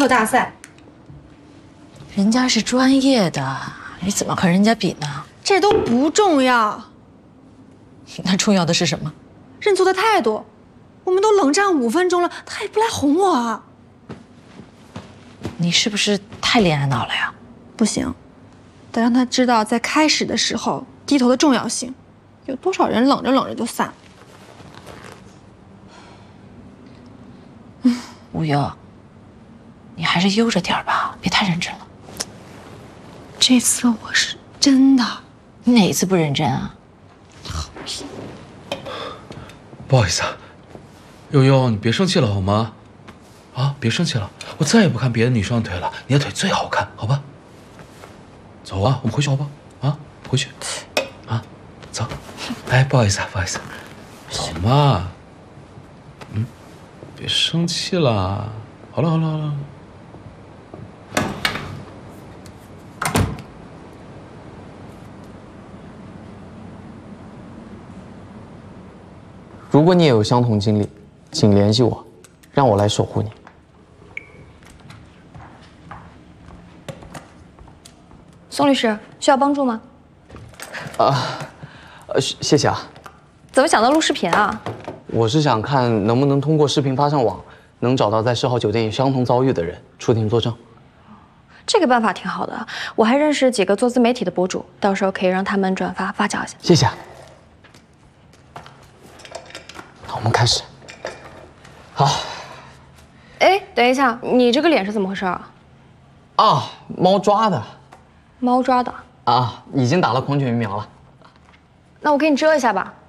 特大赛。 人家是专业的，你怎么和人家比呢？ 这都不重要， 那重要的是什么？ 认错的态度。我们都冷战5分钟了，他也不来哄我啊！ 你是不是太恋爱脑了呀？ 不行，得让他知道在开始的时候低头的重要性。有多少人冷着冷着就散？ 无忧，你还是悠着点吧，别太认真了。 这次我是真的。 你哪一次不认真啊？ 不好意思啊，悠悠，你别生气了好吗？啊，别生气了，我再也不看别的女生的腿了，你的腿最好看，好吧？走啊，我们回去好不好？啊，回去。啊，走。哎，不好意思啊，不好意思。走嘛。别生气了。好了好了好了。 如果你也有相同经历，请联系我，让我来守护你。 宋律师，需要帮助吗？ 谢谢啊。 怎么想到录视频啊？ 我是想看能不能通过视频发上网，能找到在世豪酒店有相同遭遇的人出庭作证。 这个办法挺好的，我还认识几个做自媒体的博主，到时候可以让他们转发发酵一下。 谢谢。那我们开始。好。 哎，等一下，你这个脸是怎么回事啊？ 啊，猫抓的。 猫抓的。 啊，已经打了狂犬疫苗了。 那我给你遮一下吧。